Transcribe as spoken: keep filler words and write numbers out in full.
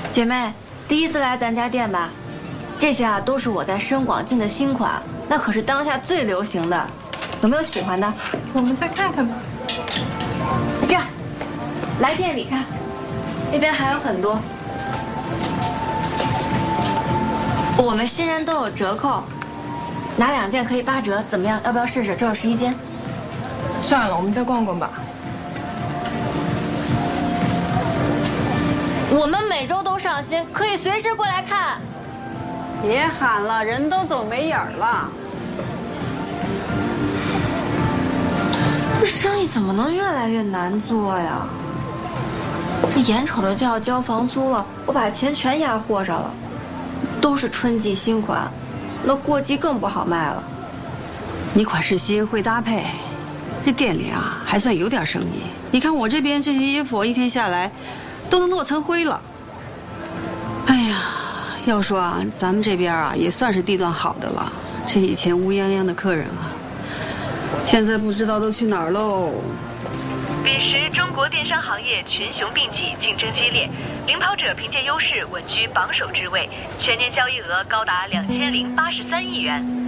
姐妹，第一次来咱家店吧？这些啊都是我在深广进的新款，那可是当下最流行的，有没有喜欢的？ 我们再看看吧。 这样，来店里看，那边还有很多。我们新人都有折扣，拿两件可以八折，怎么样？要不要试试？这有十一件。 算了，我们再逛逛吧。 我们每周都上新，可以随时过来看。 别喊了，人都走没影儿了。 这生意怎么能越来越难做呀？这眼瞅着就要交房租了，我把钱全压货上了，都是春季新款，那过季更不好卖了。 你款式新，会搭配，这店里啊还算有点生意。你看我这边这些衣服，一天下来都能落层灰了。哎呀，要说啊，咱们这边啊也算是地段好的了。这以前乌泱泱的客人啊，现在不知道都去哪儿喽。 彼时，中国电商行业群雄并起，竞争激烈，领跑者凭借优势稳居榜首之位，全年交易额高达两千零八十三亿元。